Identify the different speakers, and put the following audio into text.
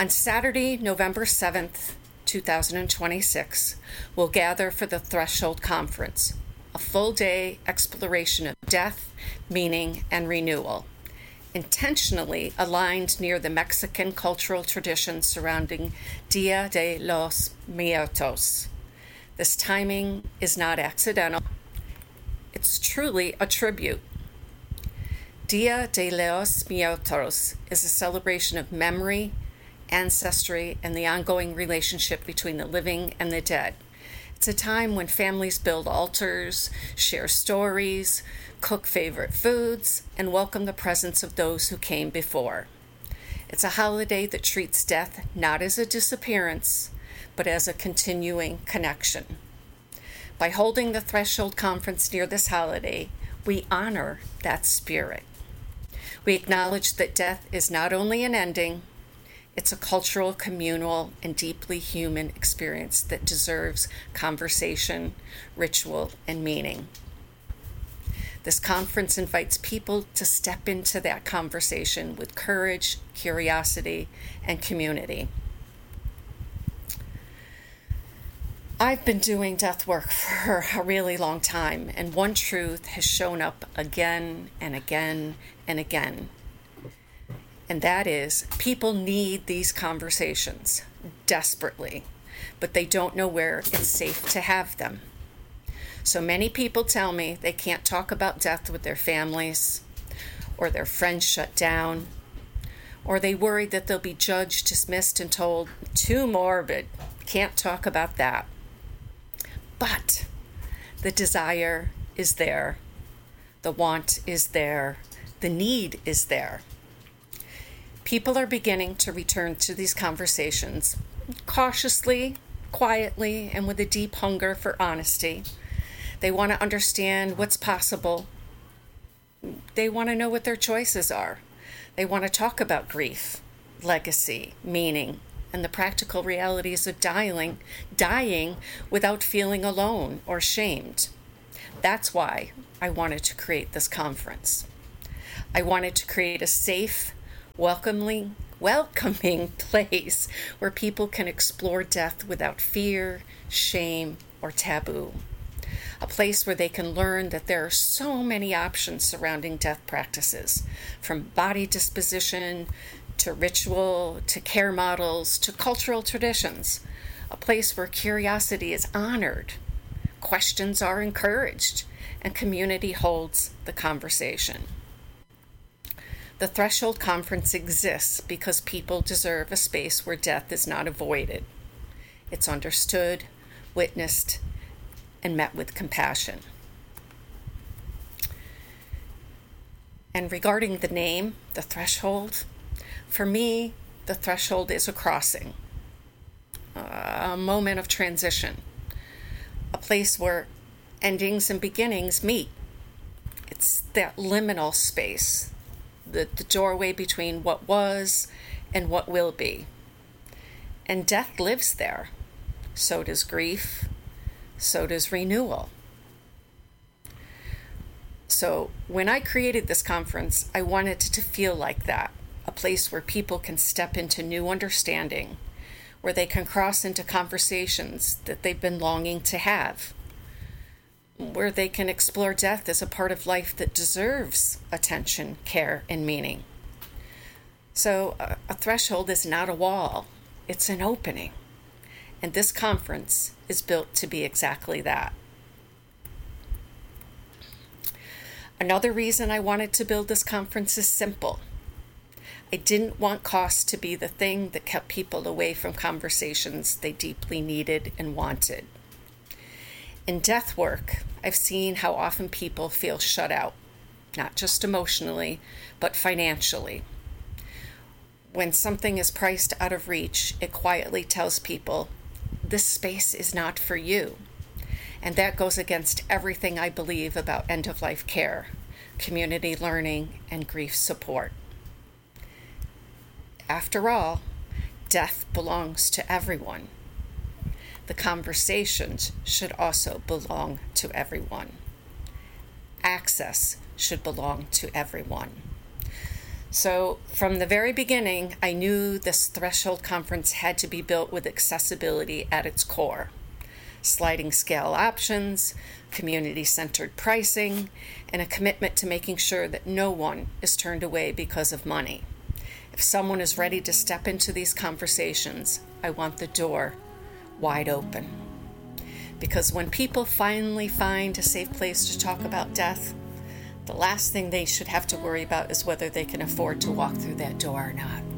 Speaker 1: On Saturday, November 7th, 2026, we'll gather for the Threshold Conference, a full-day exploration of death, meaning, and renewal, intentionally aligned near the Mexican cultural tradition surrounding Dia de los Muertos. This timing is not accidental. It's truly a tribute. Dia de los Muertos is a celebration of memory, ancestry, and the ongoing relationship between the living and the dead. It's a time when families build altars, share stories, cook favorite foods, and welcome the presence of those who came before. It's a holiday that treats death not as a disappearance, but as a continuing connection. By holding the Threshold Conference near this holiday, we honor that spirit. We acknowledge that death is not only an ending, it's a cultural, communal, and deeply human experience that deserves conversation, ritual, and meaning. This conference invites people to step into that conversation with courage, curiosity, and community. I've been doing death work for a really long time, and one truth has shown up again and again and again. And that is, people need these conversations desperately, but they don't know where it's safe to have them. So many people tell me they can't talk about death with their families, or their friends shut down, or they worry that they'll be judged, dismissed, and told, too morbid, can't talk about that. But the desire is there, the want is there, the need is there. People are beginning to return to these conversations cautiously, quietly, and with a deep hunger for honesty. They want to understand what's possible. They want to know what their choices are. They want to talk about grief, legacy, meaning, and the practical realities of dying without feeling alone or shamed. That's why I wanted to create this conference. I wanted to create a safe, welcoming place where people can explore death without fear, shame, or taboo. A place where they can learn that there are so many options surrounding death practices, from body disposition to ritual, to care models, to cultural traditions. A place where curiosity is honored, questions are encouraged, and community holds the conversation. The Threshold Conference exists because people deserve a space where death is not avoided. It's understood, witnessed, and met with compassion. And regarding the name, the Threshold, for me, the threshold is a crossing, a moment of transition, a place where endings and beginnings meet. It's that liminal space, the doorway between what was and what will be. And death lives there. So does grief. So does renewal. So when I created this conference, I wanted it to feel like that, a place where people can step into new understanding, where they can cross into conversations that they've been longing to have, where they can explore death as a part of life that deserves attention, care, and meaning. So a threshold is not a wall, it's an opening. And this conference is built to be exactly that. Another reason I wanted to build this conference is simple. I didn't want cost to be the thing that kept people away from conversations they deeply needed and wanted. In death work, I've seen how often people feel shut out, not just emotionally, but financially. When something is priced out of reach, it quietly tells people, this space is not for you. And that goes against everything I believe about end-of-life care, community learning, and grief support. After all, death belongs to everyone. The conversations should also belong to everyone. Access should belong to everyone. So from the very beginning, I knew this Threshold conference had to be built with accessibility at its core. Sliding scale options, community-centered pricing, and a commitment to making sure that no one is turned away because of money. If someone is ready to step into these conversations, I want the door wide open. Because when people finally find a safe place to talk about death, the last thing they should have to worry about is whether they can afford to walk through that door or not.